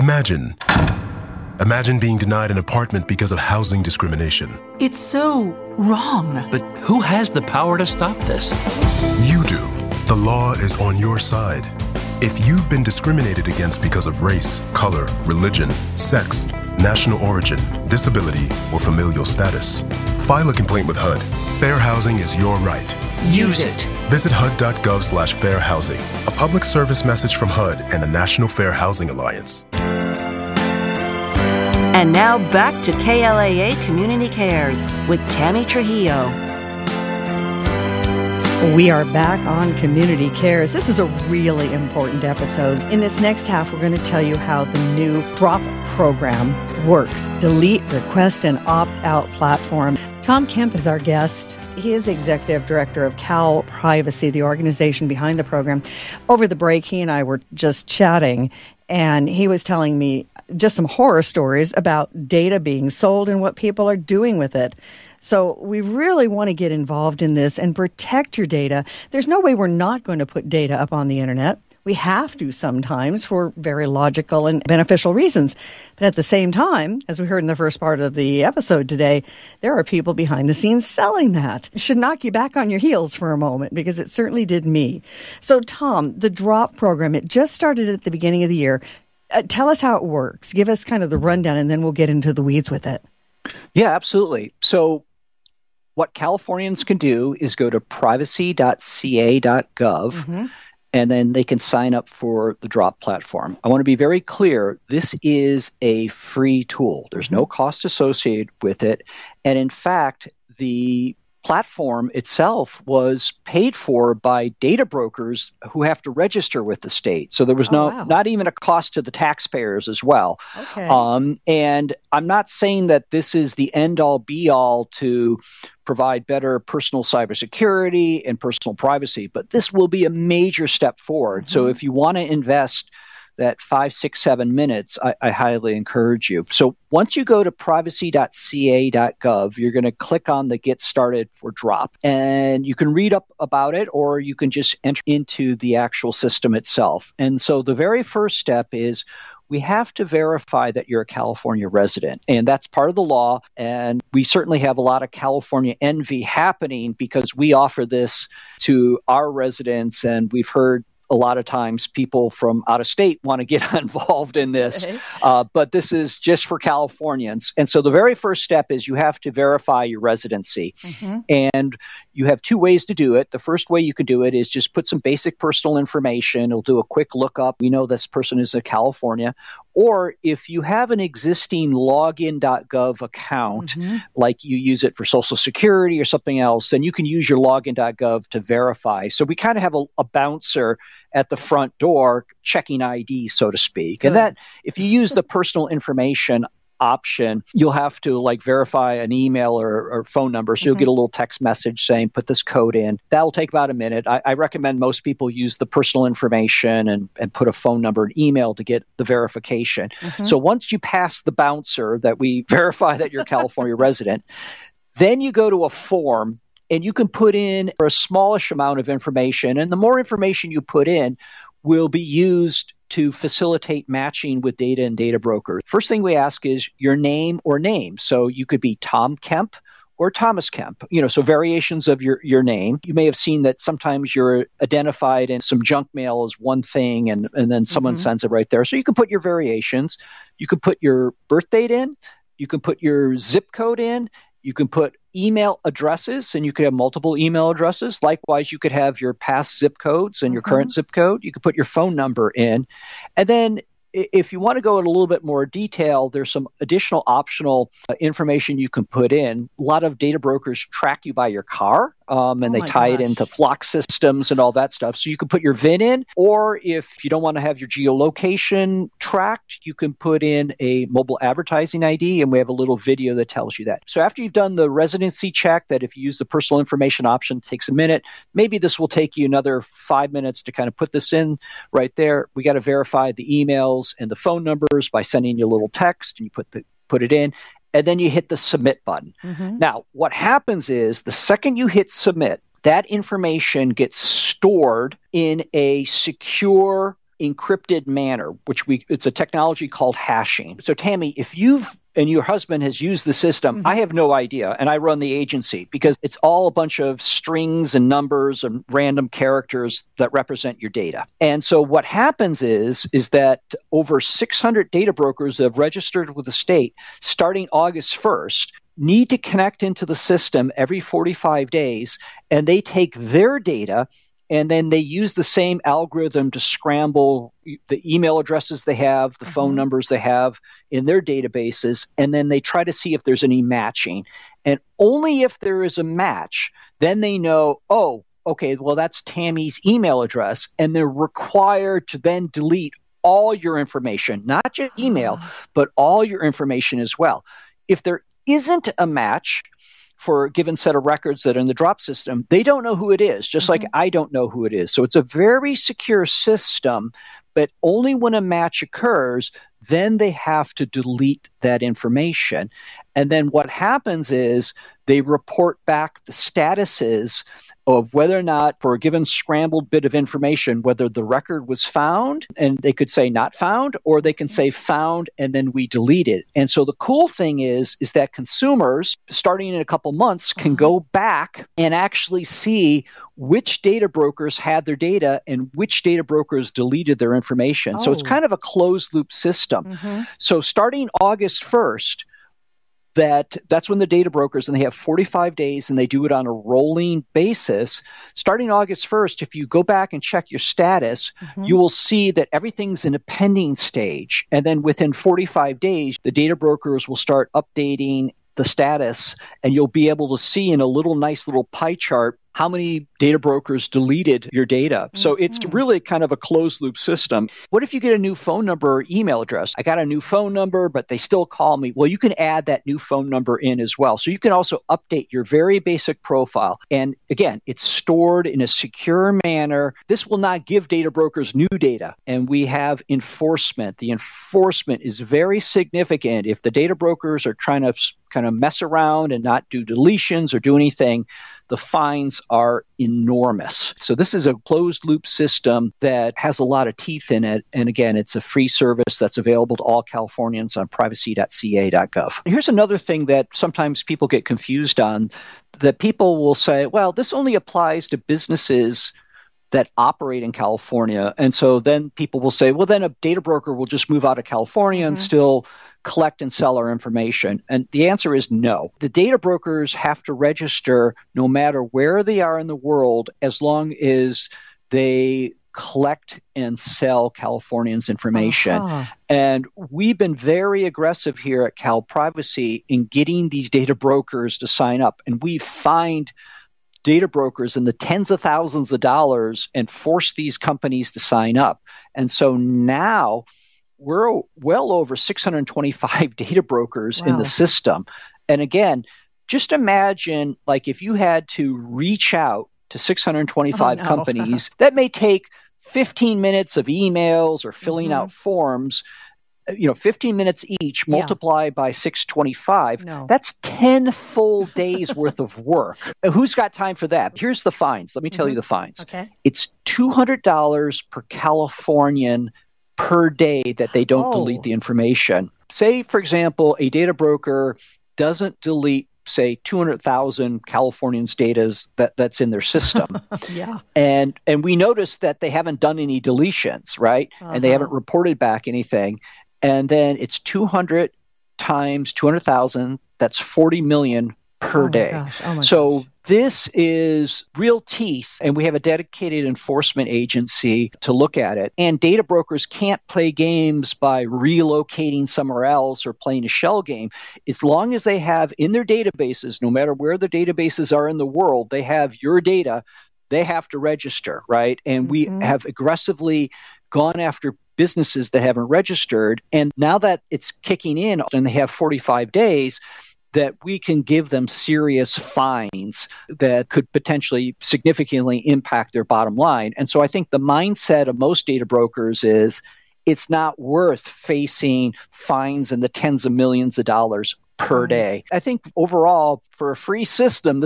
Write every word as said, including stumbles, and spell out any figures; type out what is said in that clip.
Imagine. Imagine being denied an apartment because of housing discrimination. It's so wrong. But who has the power to stop this? You do. The law is on your side. If you've been discriminated against because of race, color, religion, sex, national origin, disability, or familial status, file a complaint with H U D. Fair housing is your right. Use it. Visit H U D dot gov slash fair housing, a public service message from H U D and the National Fair Housing Alliance. And now back to K L A A Community Cares with Tammy Trujillo. We are back on Community Cares. This is a really important episode. In this next half, we're going to tell you how the new DROP program works. Delete, request, and opt-out platform. Tom Kemp is our guest. He is the executive director of Cal Privacy, the organization behind the program. Over the break, he and I were just chatting, and he was telling me just some horror stories about data being sold and what people are doing with it. So we really want to get involved in this and protect your data. There's no way we're not going to put data up on the internet. We have to sometimes for very logical and beneficial reasons. But at the same time, as we heard in the first part of the episode today, there are people behind the scenes selling that. It should knock you back on your heels for a moment, because it certainly did me. So Tom, the DROP program, it just started at the beginning of the year. Uh, tell us how it works. Give us kind of the rundown, and then we'll get into the weeds with it. Yeah, absolutely. So what Californians can do is go to privacy dot c a dot gov, mm-hmm. and then they can sign up for the DROP platform. I want to be very clear. This is a free tool. There's no cost associated with it. And in fact, the platform itself was paid for by data brokers who have to register with the state. So there was oh, no wow. not even a cost to the taxpayers as well. Okay. Um, and I'm not saying that this is the end-all be-all to provide better personal cybersecurity and personal privacy, but this will be a major step forward. Mm-hmm. So if you want to invest that five, six, seven minutes, I, I highly encourage you. So once you go to privacy dot c a dot gov, you're going to click on the Get Started for DROP, and you can read up about it, or you can just enter into the actual system itself. And so the very first step is we have to verify that you're a California resident, and that's part of the law. And we certainly have a lot of California envy happening because we offer this to our residents, and we've heard a lot of times people from out of state want to get involved in this, okay. uh, but this is just for Californians. And so the very first step is you have to verify your residency. Mm-hmm. And you have two ways to do it. The first way you can do it is just put some basic personal information. It'll do a quick lookup. We know this person is a California. Or if you have an existing login dot gov account, mm-hmm. like you use it for Social Security or something else, then you can use your login dot gov to verify. So we kind of have a, a bouncer at the front door checking I D, so to speak. Good. And that if you use the personal information option, you'll have to like verify an email or, or phone number. So mm-hmm. you'll get a little text message saying, put this code in. That'll take about a minute. I, I recommend most people use the personal information and, and put a phone number and email to get the verification. Mm-hmm. So once you pass the bouncer that we verify that you're a California resident, then you go to a form and you can put in a smallish amount of information. And the more information you put in will be used to facilitate matching with data and data brokers. First thing we ask is your name or names. So you could be Tom Kemp or Thomas Kemp, you know, so variations of your, your name. You may have seen that sometimes you're identified in some junk mail as one thing, and, and then someone mm-hmm. sends it right there. So you can put your variations. You can put your birth date in. You can put your zip code in. You can put email addresses, and you could have multiple email addresses. Likewise, you could have your past zip codes and your mm-hmm. current zip code. You could put your phone number in. And then if you want to go in a little bit more detail, there's some additional optional uh, information you can put in. A lot of data brokers track you by your car, um, and oh they tie gosh. it into Flock systems and all that stuff. So you can put your V I N in, or if you don't want to have your geolocation tracked, you can put in a mobile advertising I D, and we have a little video that tells you that. So after you've done the residency check, that if you use the personal information option, it takes a minute. Maybe this will take you another five minutes to kind of put this in right there. We got to verify the emails and the phone numbers by sending you a little text, and you put the put it in, and then you hit the submit button. Mm-hmm. Now, what happens is the second you hit submit, that information gets stored in a secure encrypted manner, which we it's a technology called hashing. So Tammy, if you've and your husband has used the system, mm-hmm. I have no idea, and I run the agency because it's all a bunch of strings and numbers and random characters that represent your data. And so what happens is, is that over six hundred data brokers that have registered with the state starting August first need to connect into the system every forty-five days, and they take their data and then they use the same algorithm to scramble the email addresses they have, the mm-hmm. phone numbers they have in their databases, and then they try to see if there's any matching. And only if there is a match, then they know, oh, okay, well, that's Tammy's email address, and they're required to then delete all your information, not just email, but all your information as well. If there isn't a match for a given set of records that are in the drop system, they don't know who it is, just mm-hmm. like I don't know who it is. So it's a very secure system, but only when a match occurs, then they have to delete that information. And then what happens is they report back the statuses of whether or not, for a given scrambled bit of information, whether the record was found, and they could say not found, or they can say found, and then we delete it. And so the cool thing is, is that consumers, starting in a couple months, can go back and actually see which data brokers had their data and which data brokers deleted their information. Oh. So it's kind of a closed loop system. Mm-hmm. So starting August first, that that's when the data brokers, and they have forty-five days, and they do it on a rolling basis. Starting August first, if you go back and check your status, mm-hmm. you will see that everything's in a pending stage. And then within forty-five days, the data brokers will start updating the status, and you'll be able to see in a little nice little pie chart how many data brokers deleted your data. Mm-hmm. So it's really kind of a closed loop system. What if you get a new phone number or email address? I got a new phone number, but they still call me. Well, you can add that new phone number in as well. So you can also update your very basic profile. And again, it's stored in a secure manner. This will not give data brokers new data. And we have enforcement. The enforcement is very significant. If the data brokers are trying to kind of mess around and not do deletions or do anything, the fines are enormous. So this is a closed loop system that has a lot of teeth in it. And again, it's a free service that's available to all Californians on privacy dot c a dot gov. Here's another thing that sometimes people get confused on, that people will say, well, this only applies to businesses that operate in California. And so then people will say, well, then a data broker will just move out of California mm-hmm. and still collect and sell our information. And the answer is no. The data brokers have to register no matter where they are in the world, as long as they collect and sell Californians' information. Uh-huh. And we've been very aggressive here at Cal Privacy in getting these data brokers to sign up. And we find data brokers in the tens of thousands of dollars and force these companies to sign up. And so now we're well over six hundred twenty-five data brokers wow. in the system. And again, just imagine, like, if you had to reach out to six hundred twenty-five oh, no. companies, that may take fifteen minutes of emails or filling mm-hmm. out forms, you know, fifteen minutes each, multiply yeah. by six hundred twenty-five. No. That's ten full days worth of work. Who's got time for that? Here's the fines. Let me tell mm-hmm. you the fines. Okay. It's two hundred dollars per Californian per day that they don't oh. delete the information. Say, for example, a data broker doesn't delete, say, two hundred thousand Californians' data that, that's in their system. yeah. And and we notice that they haven't done any deletions, right? Uh-huh. And they haven't reported back anything. And then it's two hundred times two hundred thousand, that's forty million per oh day. Gosh. Oh my so gosh. This is real teeth, and we have a dedicated enforcement agency to look at it. And data brokers can't play games by relocating somewhere else or playing a shell game. As long as they have in their databases, no matter where the databases are in the world, they have your data, they have to register, right? And mm-hmm. we have aggressively gone after businesses that haven't registered. And now that it's kicking in and they have forty-five days, that we can give them serious fines that could potentially significantly impact their bottom line. And so I think the mindset of most data brokers is it's not worth facing fines in the tens of millions of dollars per day. I think overall, for a free system,